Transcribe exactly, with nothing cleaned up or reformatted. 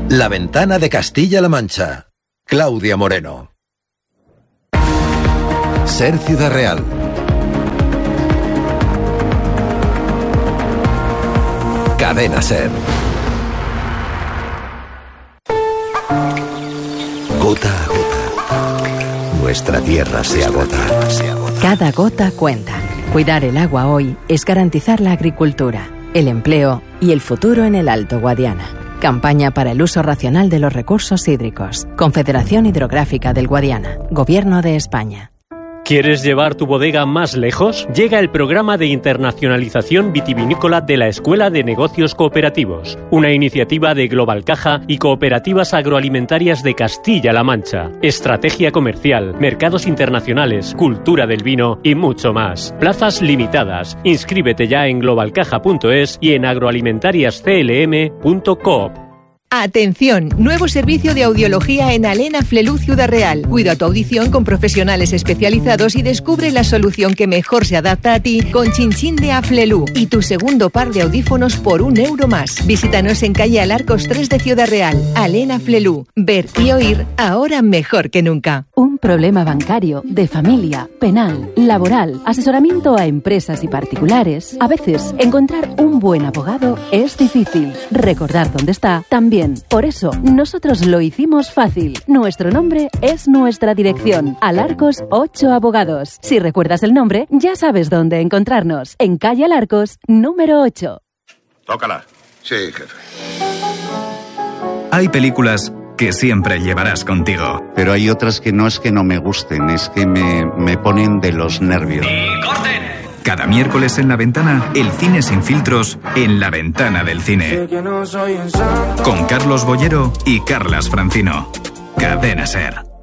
La ventana de Castilla-La Mancha. Claudia Moreno. Ser Ciudad Real. Cadena Ser. Gota a gota, nuestra tierra se agota. Cada gota cuenta. Cuidar el agua hoy es garantizar la agricultura, el empleo y el futuro en el Alto Guadiana. Campaña para el uso racional de los recursos hídricos. Confederación Hidrográfica del Guadiana. Gobierno de España. ¿Quieres llevar tu bodega más lejos? Llega el programa de internacionalización vitivinícola de la Escuela de Negocios Cooperativos, una iniciativa de Global Caja y Cooperativas Agroalimentarias de Castilla-La Mancha. Estrategia comercial, mercados internacionales, cultura del vino y mucho más. Plazas limitadas. Inscríbete ya en global caja punto es y en agroalimentarias c l m punto coop. Atención, nuevo servicio de audiología en Alena Flelú Ciudad Real. Cuida tu audición con profesionales especializados y descubre la solución que mejor se adapta a ti con Chinchín de Aflelú y tu segundo par de audífonos por un euro más. Visítanos en calle Alarcos tres de Ciudad Real. Alena Flelú. Ver y oír ahora mejor que nunca. Un problema bancario, de familia, penal, laboral, asesoramiento a empresas y particulares. A veces, encontrar un buen abogado es difícil. Recordar dónde está también. Por eso, nosotros lo hicimos fácil. Nuestro nombre es nuestra dirección. Alarcos ocho Abogados. Si recuerdas el nombre, ya sabes dónde encontrarnos. En calle Alarcos, número ocho. Tócala. Sí, jefe. Hay películas que siempre llevarás contigo. Pero hay otras que no es que no me gusten, es que me, me ponen de los nervios. ¡Y corten! Cada miércoles en La Ventana, el cine sin filtros en La Ventana del Cine. Con Carlos Bollero y Carlas Francino. Cadena Ser.